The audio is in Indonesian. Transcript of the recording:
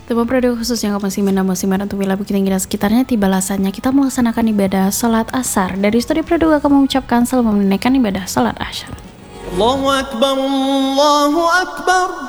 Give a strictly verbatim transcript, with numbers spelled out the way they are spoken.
Teman periode khusus yang muslimin dan muslimat untuk wilayah Bukit Tinggi dan sekitarnya, tibalah saatnya kita melaksanakan ibadah sholat asar. Dari studi Praduga kami mengucapkan selamat menunaikan ibadah sholat asar. Allahu Akbar, Allahu Akbar.